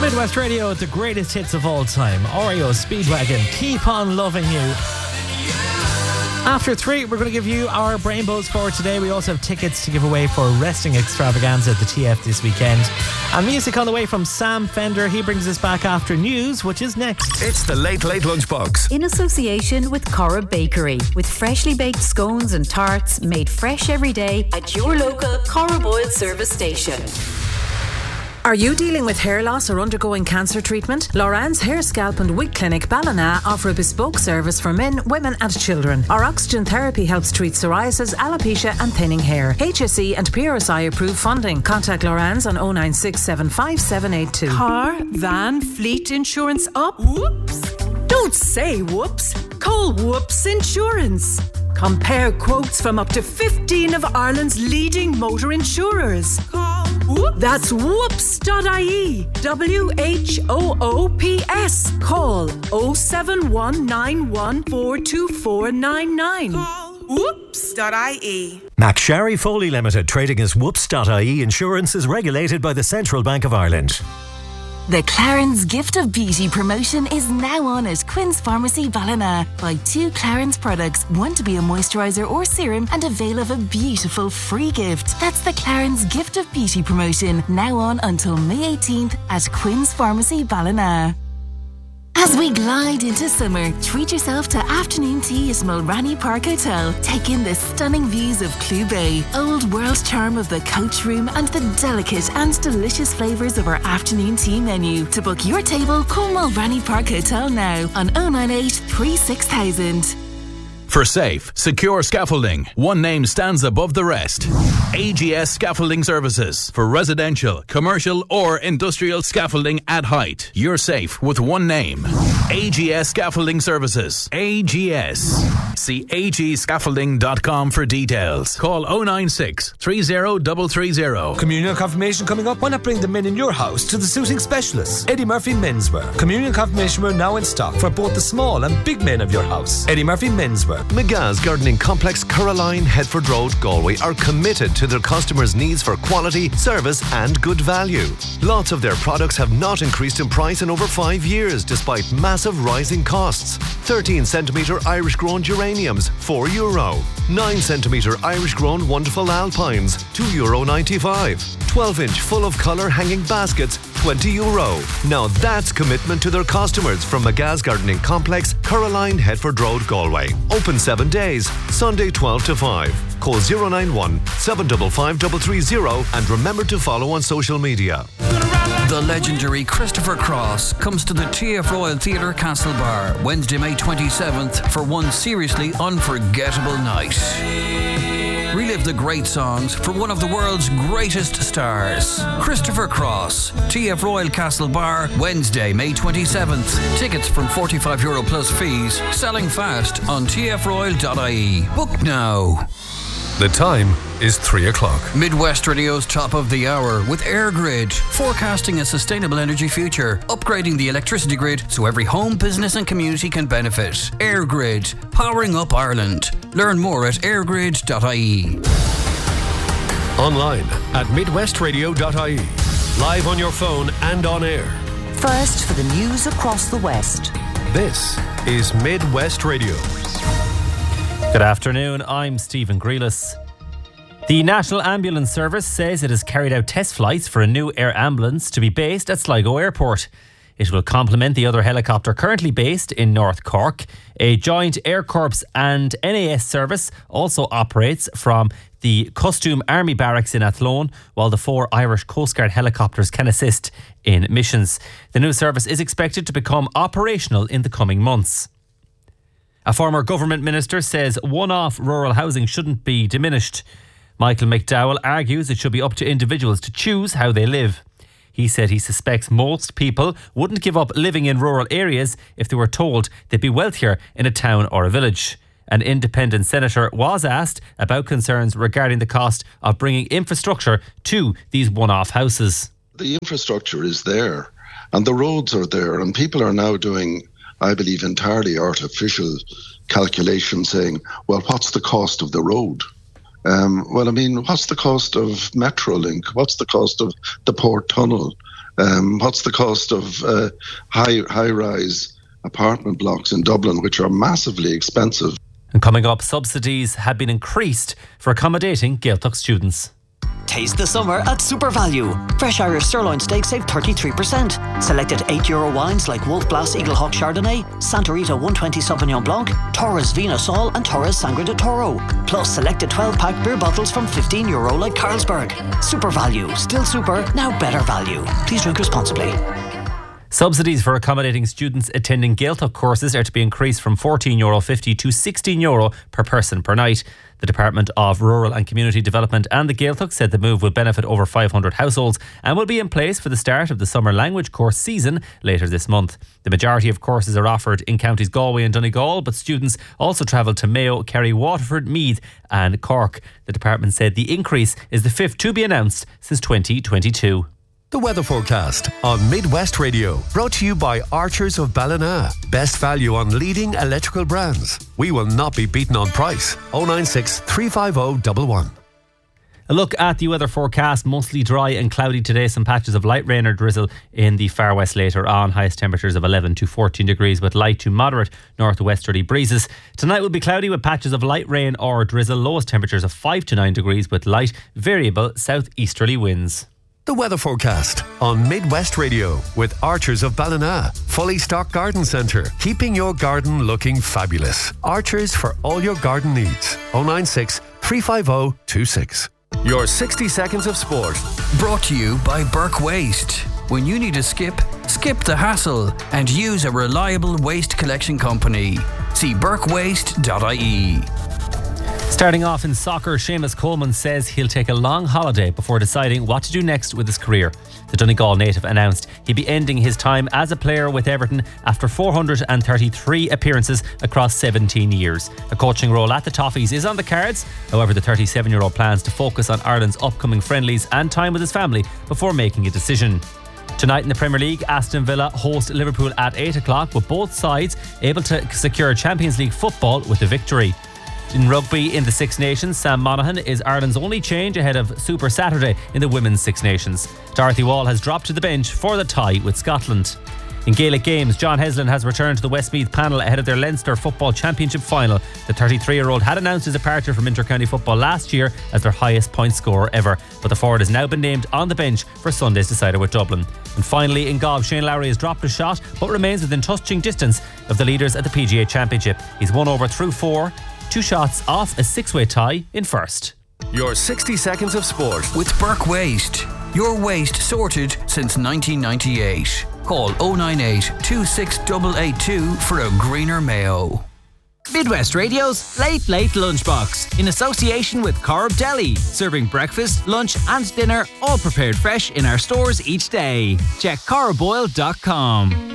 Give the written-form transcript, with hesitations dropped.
Midwest Radio, the greatest hits of all time. Oreo Speedwagon, Keep On Loving You. After 3, we're going to give you our Brainbows for today. We also have tickets to give away for Resting Extravaganza at the TF this weekend. And music on the way from Sam Fender. He brings us back after news, which is next. It's the Late Lunchbox. In association with Cora Bakery, with freshly baked scones and tarts made fresh every day at your local Cora Boyle service station. Are you dealing with hair loss or undergoing cancer treatment? Loran's Hair, Scalp and Wig Clinic Ballina offer a bespoke service for men, women and children. Our oxygen therapy helps treat psoriasis, alopecia and thinning hair. HSE and PRSI approved funding. Contact Loran's on 096757782. Car, van, fleet insurance up? Whoops! Don't say whoops. Call Whoops Insurance. Compare quotes from up to 15 of Ireland's leading motor insurers. Call Whoops. That's whoops.ie. WHOOPS. Call 07191422499. Call whoops.ie. McSharry Foley Limited, trading as whoops.ie Insurance, is regulated by the Central Bank of Ireland. The Clarence Gift of Beauty promotion is now on at Quinn's Pharmacy Ballina. Buy 2 Clarence products, one to be a moisturiser or serum, and avail of a beautiful free gift. That's the Clarence Gift of Beauty promotion, now on until May 18th at Quinn's Pharmacy Ballina. As we glide into summer, treat yourself to afternoon tea at Mulranny Park Hotel. Take in the stunning views of Clew Bay, old world charm of the coach room, and the delicate and delicious flavours of our afternoon tea menu. To book your table, call Mulranny Park Hotel now on 098 36000. For safe, secure scaffolding, one name stands above the rest. AGS Scaffolding Services. For residential, commercial or industrial scaffolding at height. You're safe with one name. AGS Scaffolding Services. AGS. See agscaffolding.com for details. Call 096 30330. Communion confirmation coming up. Why not bring the men in your house to the suiting specialists? Eddie Murphy Menswear. Communion confirmation wear now in stock for both the small and big men of your house. Eddie Murphy Menswear. McGa's Gardening Complex, Caroline, Headford Road, Galway are committed to their customers' needs for quality, service and good value. Lots of their products have not increased in price in over 5 years despite massive rising costs. 13cm Irish grown geraniums, €4. 9cm Irish grown wonderful alpines, €2.95. 12-inch full of colour hanging baskets, €20. Now that's commitment to their customers from McGa's Gardening Complex, Caroline, Headford Road, Galway. Open 7 days, Sunday 12 to 5. Call 091 755 330 and remember to follow on social media. The legendary Christopher Cross comes to the TF Royal Theatre Castlebar Wednesday, May 27th for one seriously unforgettable night. Relive the great songs from one of the world's greatest stars. Christopher Cross, TF Royal Castlebar, Wednesday, May 27th. Tickets from €45 plus fees. Selling fast on tfroyal.ie. Book now. The time is 3 o'clock. Midwest Radio's top of the hour with AirGrid, forecasting a sustainable energy future, upgrading the electricity grid so every home, business and community can benefit. AirGrid, powering up Ireland. Learn more at airgrid.ie. Online at midwestradio.ie. Live on your phone and on air. First for the news across the West. This is Midwest Radio. Good afternoon, I'm Stephen Grealis. The National Ambulance Service says it has carried out test flights for a new air ambulance to be based at Sligo Airport. It will complement the other helicopter currently based in North Cork. A joint Air Corps and NAS service also operates from the Costume Army Barracks in Athlone, while the 4 Irish Coast Guard helicopters can assist in missions. The new service is expected to become operational in the coming months. A former government minister says one-off rural housing shouldn't be diminished. Michael McDowell argues it should be up to individuals to choose how they live. He said he suspects most people wouldn't give up living in rural areas if they were told they'd be wealthier in a town or a village. An independent senator was asked about concerns regarding the cost of bringing infrastructure to these one-off houses. The infrastructure is there and the roads are there, and people are now doing, I believe, entirely artificial calculations saying, well, what's the cost of the road? Well, I mean, what's the cost of Metrolink? What's the cost of the Port Tunnel? What's the cost of high-rise apartment blocks in Dublin, which are massively expensive? And coming up, subsidies have been increased for accommodating Gaeltacht students. Taste the summer at Super Value. Fresh Irish sirloin steak save 33%. Selected €8 wines like Wolf Blass Eagle Hawk Chardonnay, Santa Rita 120 Sauvignon Blanc, Torres Vina Sol and Torres Sangre de Toro. Plus selected 12-pack beer bottles from €15 like Carlsberg. Super Value. Still super, now better value. Please drink responsibly. Subsidies for accommodating students attending Gaeltacht courses are to be increased from €14.50 to €16 per person per night. The Department of Rural and Community Development and the Gaeltacht said the move will benefit over 500 households and will be in place for the start of the summer language course season later this month. The majority of courses are offered in counties Galway and Donegal, but students also travel to Mayo, Kerry, Waterford, Meath and Cork. The department said the increase is the fifth to be announced since 2022. The weather forecast on Midwest Radio, brought to you by Archers of Ballina. Best value on leading electrical brands. We will not be beaten on price. 096 350 111. A look at the weather forecast. Mostly dry and cloudy today. Some patches of light rain or drizzle in the far west later on. Highest temperatures of 11 to 14 degrees with light to moderate northwesterly breezes. Tonight will be cloudy with patches of light rain or drizzle. Lowest temperatures of 5 to 9 degrees with light variable southeasterly winds. The weather forecast on Midwest Radio with Archers of Ballina. Fully stocked garden centre, keeping your garden looking fabulous. Archers for all your garden needs. 096 350 26. Your 60 seconds of sport. Brought to you by Burke Waste. When you need a skip the hassle and use a reliable waste collection company. See burkewaste.ie. Starting off in soccer, Seamus Coleman says he'll take a long holiday before deciding what to do next with his career. The Donegal native announced he'd be ending his time as a player with Everton after 433 appearances across 17 years. A coaching role at the Toffees is on the cards. However, the 37-year-old plans to focus on Ireland's upcoming friendlies and time with his family before making a decision. Tonight in the Premier League, Aston Villa host Liverpool at 8 o'clock, with both sides able to secure Champions League football with a victory. In rugby in the Six Nations, Sam Monaghan is Ireland's only change ahead of Super Saturday in the Women's Six Nations. Dorothy Wall has dropped to the bench for the tie with Scotland. In Gaelic games, John Heslin has returned to the Westmeath panel ahead of their Leinster Football Championship final. The 33-year-old had announced his departure from inter-county football last year as their highest point scorer ever, but the forward has now been named on the bench for Sunday's decider with Dublin. And finally, in golf, Shane Lowry has dropped a shot but remains within touching distance of the leaders at the PGA Championship. He's 1 over through 4, 2 shots off a 6-way tie in first. Your 60 seconds of sport with Burke Waste. Your waste sorted since 1998. Call 098 26882 for a greener Mayo. Midwest Radio's Late Lunchbox in association with Corrib Deli, serving breakfast, lunch and dinner all prepared fresh in our stores each day. Check corriboyle.com.